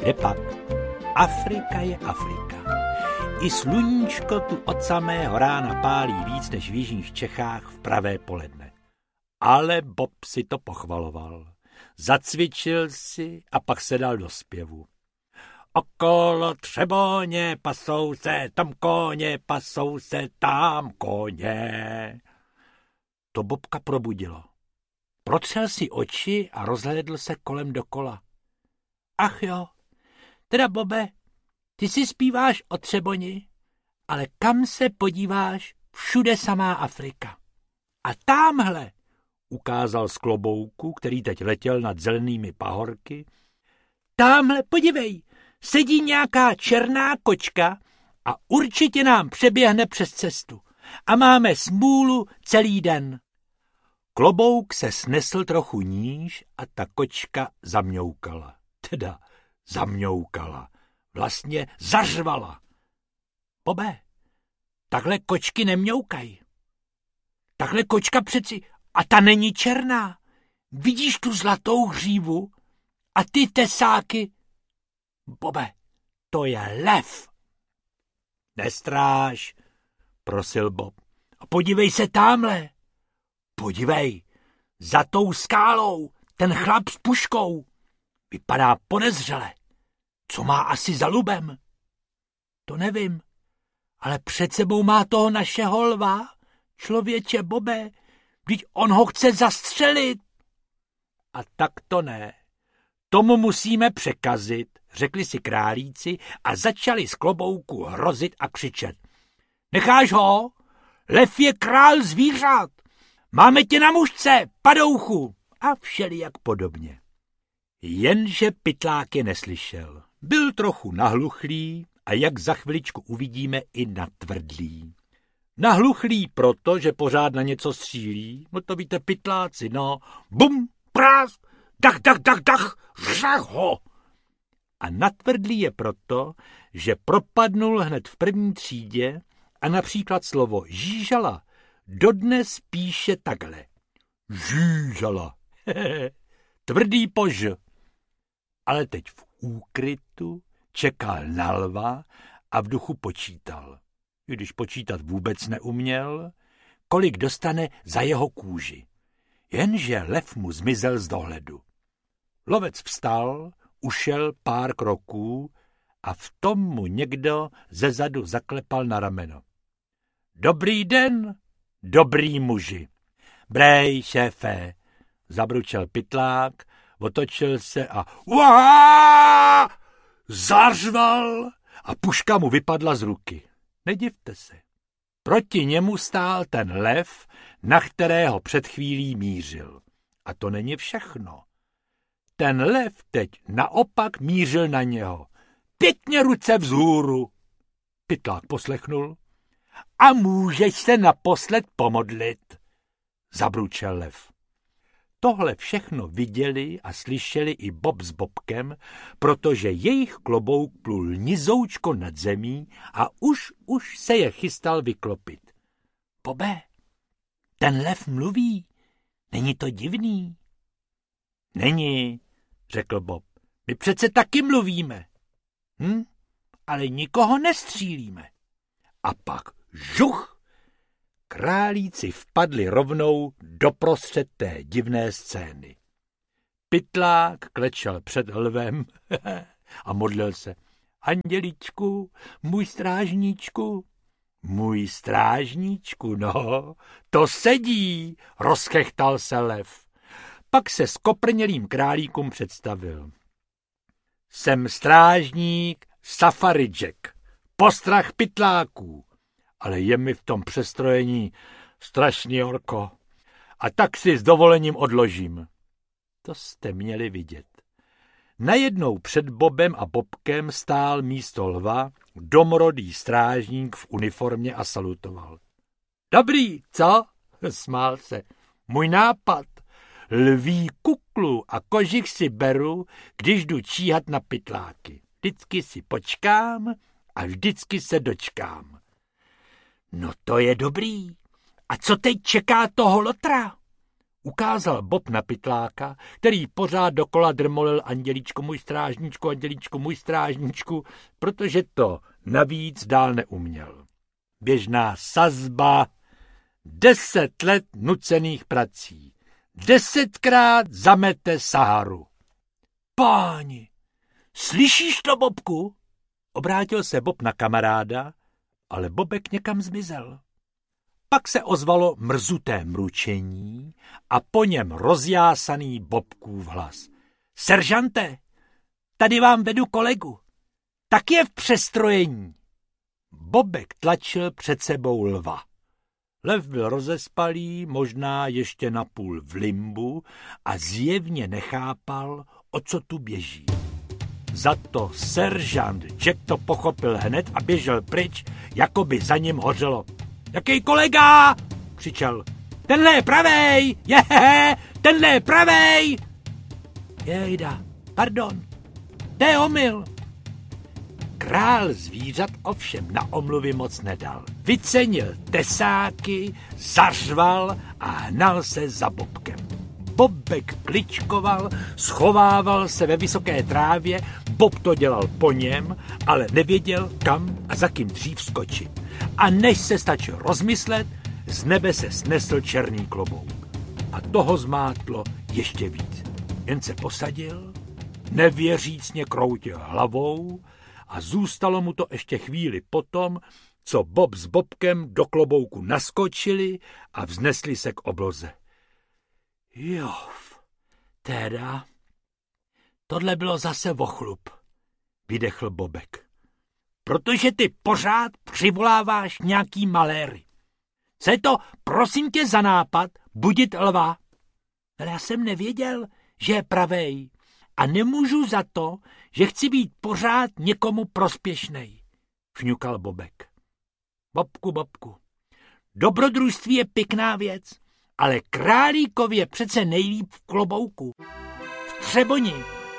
Kdepak? Afrika je Afrika. I sluníčko tu od samého rána pálí víc než v jižních Čechách v pravé poledne. Ale Bob si to pochvaloval. Zacvičil si a pak se dal do zpěvu. Okolo Třeboně pasou se tam koně, pasou se tam koně. To Bobka probudilo. Protřel si oči a rozhlédl se kolem dokola. Ach jo, teda Bobe, ty si zpíváš o Třeboni, ale kam se podíváš, všude samá Afrika. A támhle, ukázal z klobouku, který teď letěl nad zelenými pahorky, támhle, podívej, sedí nějaká černá kočka a určitě nám přeběhne přes cestu. A máme smůlu celý den. Klobouk se snesl trochu níž a ta kočka zamňoukala. Teda zamňoukala. Vlastně zařvala. Bobe, takhle kočky nemňoukají. Takhle kočka přeci, a ta není černá. Vidíš tu zlatou hřívu a ty tesáky? Bobe, to je lev. Nestráž, prosil Bob. A podívej se támhle. Podívej, za tou skálou, ten chlap s puškou. Vypadá podezřele. Co má asi za lubem? To nevím, ale před sebou má toho našeho lva. Člověče, Bobe, vždyť on ho chce zastřelit. A tak to ne. Tomu musíme překazit, řekli si králíci a začali z klobouku hrozit a křičet. Necháš ho? Lev je král zvířat. Máme tě na mužce, padouchu. A všelijak podobně. Jenže pytlák je neslyšel. Byl trochu nahluchlý a jak za chviličku uvidíme i natvrdlý. Nahluchlý proto, že pořád na něco střílí, no to víte pytláci, no. Bum, prásk, dach, dach, dach, dach, řach ho. A natvrdlý je proto, že propadnul hned v první třídě a například slovo žížala dodnes píše takhle. Žížala. Tvrdý pož. Ale teď v úkrytu čekal na lva a v duchu počítal. I když počítat vůbec neuměl, kolik dostane za jeho kůži. Jenže lev mu zmizel z dohledu. Lovec vstal, ušel pár kroků a v tom mu někdo zezadu zaklepal na rameno. Dobrý den, dobrý muži. Brej, šéfe, zabručel pytlák, otočil se a uá! Zařval a puška mu vypadla z ruky. Nedivte se. Proti němu stál ten lev, na kterého před chvílí mířil. A to není všechno. Ten lev teď naopak mířil na něho. Pěkně ruce vzhůru. Pytlák poslechnul. A můžeš se naposled pomodlit, zabručel lev. Tohle všechno viděli a slyšeli i Bob s Bobkem, protože jejich klobouk plul nizoučko nad zemí a už se je chystal vyklopit. Bobe, ten lev mluví, není to divný? Není, řekl Bob, my přece taky mluvíme. Ale nikoho nestřílíme. A pak žuch! Králíci vpadli rovnou doprostřed té divné scény. Pytlák klečel před lvem a modlil se. Anděličku, můj strážníčku. Můj strážníčku, no, to sedí, rozchechtal se lev. Pak se skoprnělým králíkům představil. Jsem strážník Safari Jack, postrach pytláků. Ale je mi v tom přestrojení strašný horko. A tak si s dovolením odložím. To jste měli vidět. Najednou před Bobem a Bobkem stál místo lva domorodý strážník v uniformě a salutoval. Dobrý, co? Smál se. Můj nápad. Lví kuklu a kožich si beru, když jdu číhat na pytláky. Vždycky si počkám a vždycky se dočkám. No to je dobrý. A co teď čeká toho lotra? Ukázal Bob na pytláka, který pořád dokola drmolil andělíčku můj strážníčku, protože to navíc dál neuměl. Běžná sazba, 10 let nucených prací, 10krát zamete Saharu. Páni, slyšíš to, Bobku? Obrátil se Bob na kamaráda, ale Bobek někam zmizel. Pak se ozvalo mrzuté mručení a po něm rozjásaný Bobkův hlas. Seržante, tady vám vedu kolegu. Tak je v přestrojení. Bobek tlačil před sebou lva. Lev byl rozespalý, možná ještě napůl v limbu a zjevně nechápal, o co tu běží. Za to seržant Jack to pochopil hned a běžel pryč, jako by za ním hořelo. Jaký kolega? Křičel. Tenhle je pravej! Tenhle je pravej! Jejda, pardon, to je omyl. Král zvířat ovšem na omluvy moc nedal. Vycenil tesáky, zařval a hnal se za Bobkem. Bobek kličkoval, schovával se ve vysoké trávě, Bob to dělal po něm, ale nevěděl, kam a za kým dřív skočit. A než se stačil rozmyslet, z nebe se snesl černý klobouk. A toho zmátlo ještě víc. Jen se posadil, nevěřícně kroutil hlavou a zůstalo mu to ještě chvíli potom, co Bob s Bobkem do klobouku naskočili a vznesli se k obloze. Jo, teda, tohle bylo zase vochlup, vydechl Bobek. Protože ty pořád přivoláváš nějaký maléry. Co je to, prosím tě, za nápad budit lva? Ale já jsem nevěděl, že je pravej a nemůžu za to, že chci být pořád někomu prospěšnej, fňukal Bobek. Bobku, dobrodružství je pěkná věc, ale králíkovi je přece nejlíp v klobouku, v třeboni.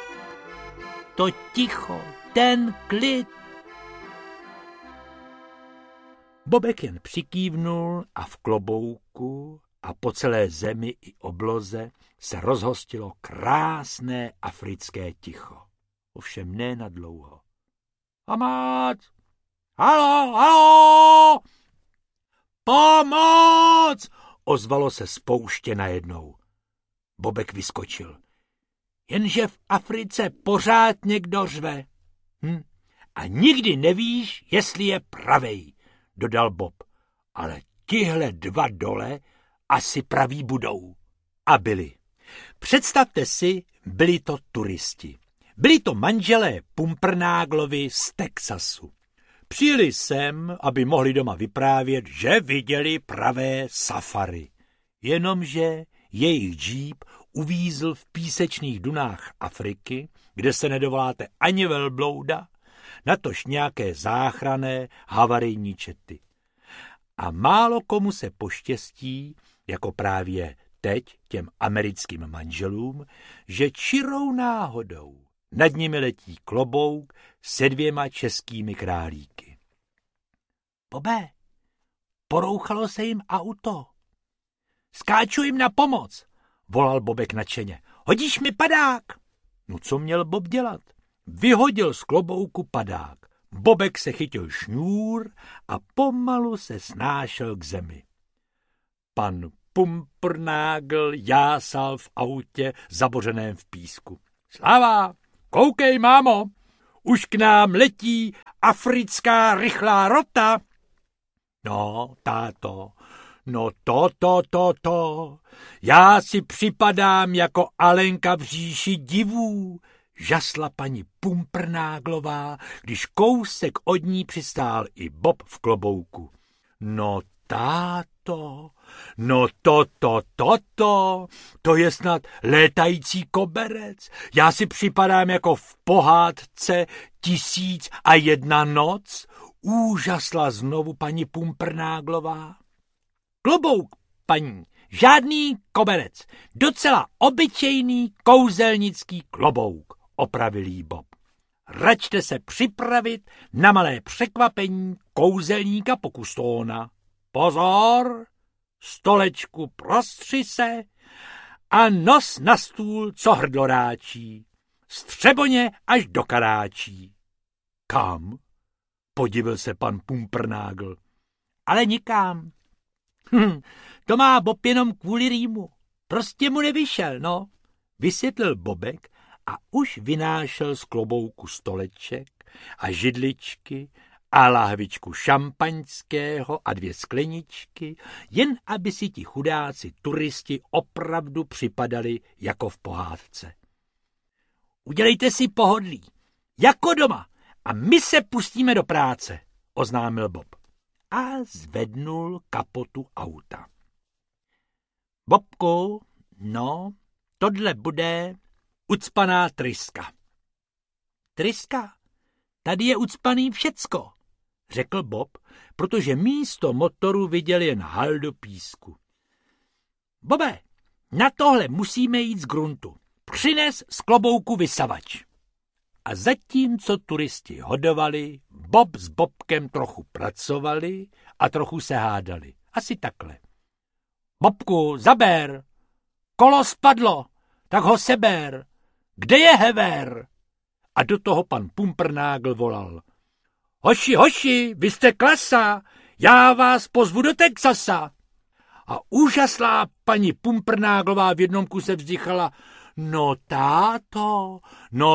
To ticho, ten klid. Bobek jen přikývnul a v klobouku a po celé zemi i obloze se rozhostilo krásné africké ticho. Ovšem ne na dlouho. Pomoc! Haló! Pomoc! Ozvalo se z pouště najednou. Bobek vyskočil. Jenže v Africe pořád někdo řve. A nikdy nevíš, jestli je pravej, dodal Bob. Ale tihle dva dole asi praví budou. A byli. Představte si, byli to turisti. Byli to manželé Pumpernáglovi z Texasu. Přijeli sem, aby mohli doma vyprávět, že viděli pravé safari. Jenomže jejich džíp uvízl v písečných dunách Afriky, kde se nedovoláte ani velblouda, natož nějaké záchranné havarijní čety. A málo komu se poštěstí, jako právě teď těm americkým manželům, že čirou náhodou nad nimi letí klobouk se 2 českými králíky. Bobe, porouchalo se jim auto. Skáču jim na pomoc, volal Bobek nadšeně. Hodíš mi padák? No co měl Bob dělat? Vyhodil z klobouku padák. Bobek se chytil šňůr a pomalu se snášel k zemi. Pan Pumpernágl jásal v autě zabořeném v písku. Sláva, koukej, mámo, už k nám letí africká rychlá rota. No, táto, no to. Já si připadám jako Alenka v říši divů, žasla paní Pumpernáglová, když kousek od ní přistál i Bob v klobouku. No táto, no to je snad létající koberec. Já si připadám jako v pohádce 1001 noc, úžasla znovu paní Pumpernáglová. Klobouk, paní, žádný koberec, docela obyčejný kouzelnický klobouk, opravil jí Bob. Račte se připravit na malé překvapení kouzelníka Pokustóna. Pozor, stolečku prostři se a nos na stůl, co hrdloráčí, střeboně až do karáčí. Kam? Podivil se pan Pumpernágl. Ale nikam. To má Bob jenom kvůli rýmu. Prostě mu nevyšel, no, vysvětlil Bobek a už vynášel z klobouku stoleček a židličky a lahvičku šampaňského a 2 skleničky, jen aby si ti chudáci turisti opravdu připadali jako v pohádce. Udělejte si pohodlí, jako doma, a my se pustíme do práce, oznámil Bob a zvednul kapotu auta. Bobku, no, tohle bude ucpaná tryska. Tryska? Tady je ucpaný všecko, řekl Bob, protože místo motoru viděl jen haldu písku. Bobe, na tohle musíme jít z gruntu. Přines z klobouku vysavač. A zatímco turisti hodovali, Bob s Bobkem trochu pracovali a trochu se hádali. Asi takhle. Bobku, zaber! Kolo spadlo, tak ho seber! Kde je hever? A do toho pan Pumpernágl volal. Hoši, vy jste klasa, já vás pozvu do Texasa. A úžaslá paní Pumpernáglová v jednom kuse vzdychala. No táto, no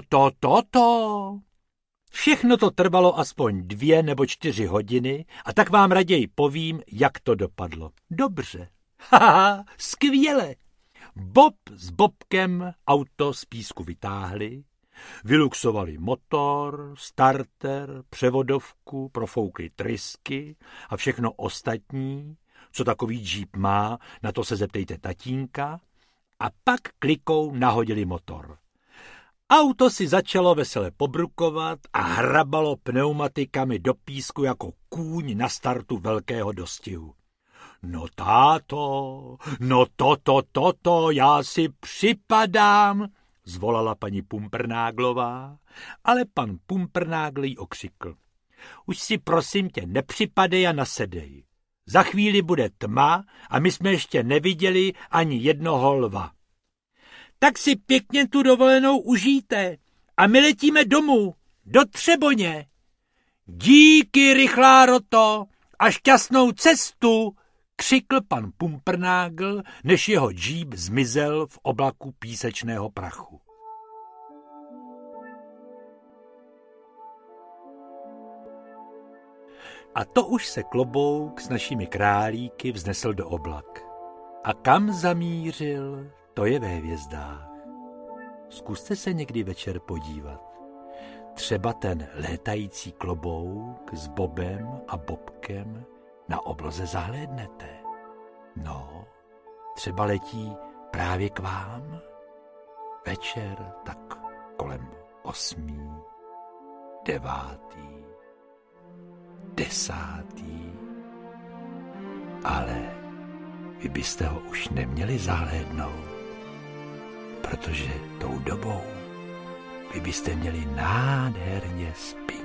to. Všechno to trvalo aspoň 2 nebo 4 hodiny a tak vám raději povím, jak to dopadlo. Dobře. Haha, skvěle. Bob s Bobkem auto z písku vytáhli, vyluxovali motor, starter, převodovku, profoukli trysky a všechno ostatní, co takový džíp má, na to se zeptejte tatínka, a pak klikou nahodili motor. Auto si začalo vesele pobrukovat a hrabalo pneumatikami do písku jako kůň na startu velkého dostihu. No táto, no to, já si připadám, zvolala paní Pumpernáglová, ale pan Pumpernágl jí okřikl. Už si prosím tě nepřipadej a nasedej. Za chvíli bude tma a my jsme ještě neviděli ani jednoho lva. Tak si pěkně tu dovolenou užijte a my letíme domů, do Třeboně. Díky, rychlá roto, a šťastnou cestu, křikl pan Pumpernágl, než jeho džíp zmizel v oblaku písečného prachu. A to už se klobouk s našimi králíky vznesl do oblak. A kam zamířil, to je ve hvězdách. Zkuste se někdy večer podívat. Třeba ten létající klobouk s Bobem a Bobkem na obloze zahlédnete. No, třeba letí právě k vám. Večer tak kolem 8., 9., 10. Ale vy byste ho už neměli zahlédnout, protože tou dobou vy byste měli nádherně spět.